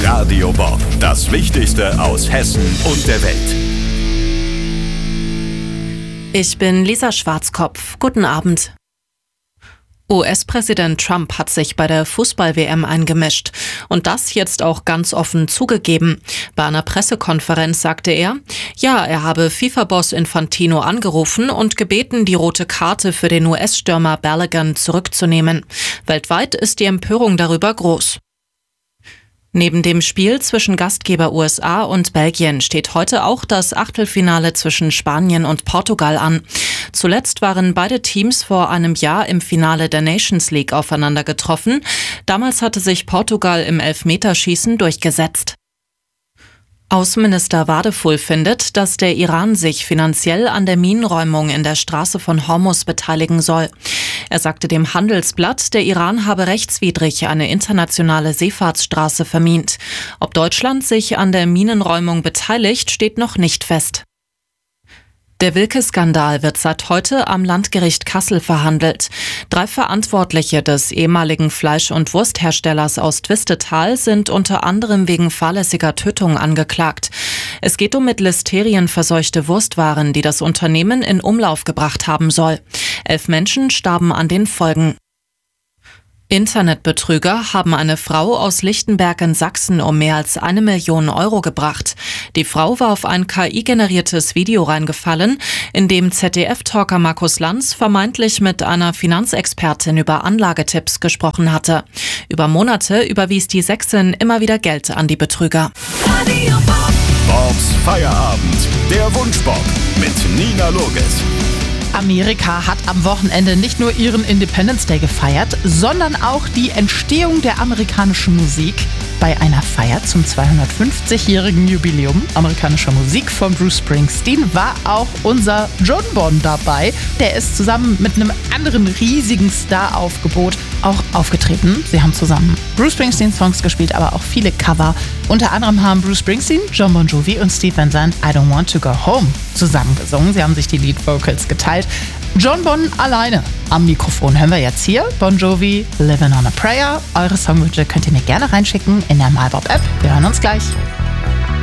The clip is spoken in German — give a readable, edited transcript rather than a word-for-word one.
Radio Bob, das Wichtigste aus Hessen und der Welt. Ich bin Lisa Schwarzkopf. Guten Abend. US-Präsident Trump hat sich bei der Fußball-WM eingemischt und das jetzt auch ganz offen zugegeben. Bei einer Pressekonferenz sagte er, ja, er habe FIFA-Boss Infantino angerufen und gebeten, die rote Karte für den US-Stürmer Balogun zurückzunehmen. Weltweit ist die Empörung darüber groß. Neben dem Spiel zwischen Gastgeber USA und Belgien steht heute auch das Achtelfinale zwischen Spanien und Portugal an. Zuletzt waren beide Teams vor einem Jahr im Finale der Nations League aufeinander getroffen. Damals hatte sich Portugal im Elfmeterschießen durchgesetzt. Außenminister Wadefull findet, dass der Iran sich finanziell an der Minenräumung in der Straße von Hormuz beteiligen soll. Er sagte dem Handelsblatt, der Iran habe rechtswidrig eine internationale Seefahrtsstraße vermint. Ob Deutschland sich an der Minenräumung beteiligt, steht noch nicht fest. Der Wilke-Skandal wird seit heute am Landgericht Kassel verhandelt. 3 Verantwortliche des ehemaligen Fleisch- und Wurstherstellers aus Twistetal sind unter anderem wegen fahrlässiger Tötung angeklagt. Es geht um mit Listerien verseuchte Wurstwaren, die das Unternehmen in Umlauf gebracht haben soll. 11 Menschen starben an den Folgen. Internetbetrüger haben eine Frau aus Lichtenberg in Sachsen um mehr als 1 Million Euro gebracht. Die Frau war auf ein KI-generiertes Video reingefallen, in dem ZDF-Talker Markus Lanz vermeintlich mit einer Finanzexpertin über Anlagetipps gesprochen hatte. Über Monate überwies die Sächsin immer wieder Geld an die Betrüger. Bobs Feierabend, der Wunschbob mit Nina Loges. Amerika hat am Wochenende nicht nur ihren Independence Day gefeiert, sondern auch die Entstehung der amerikanischen Musik. Bei einer Feier zum 250-jährigen Jubiläum amerikanischer Musik von Bruce Springsteen war auch unser John Bon dabei. Der ist zusammen mit einem anderen riesigen Star-Aufgebot auch aufgetreten. Sie haben zusammen Bruce Springsteen-Songs gespielt, aber auch viele Cover. Unter anderem haben Bruce Springsteen, Jon Bon Jovi und Steve Van Zandt I Don't Want to Go Home zusammen gesungen. Sie haben sich die Lead-Vocals geteilt. John Bon alleine am Mikrofon hören wir jetzt hier. Bon Jovi, Living on a Prayer. Eure Songwünsche könnt ihr mir gerne reinschicken in der MyBob-App. Wir hören uns gleich.